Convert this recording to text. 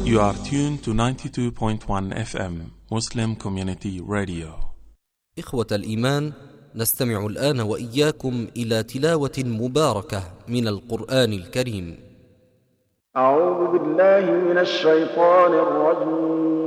You are tuned to 92.1 FM Muslim Community Radio. إخوة الإيمان، نستمع الآن وإياكم إلى تلاوة مباركة من القرآن الكريم. أعوذ بالله من الشيطان الرجيم.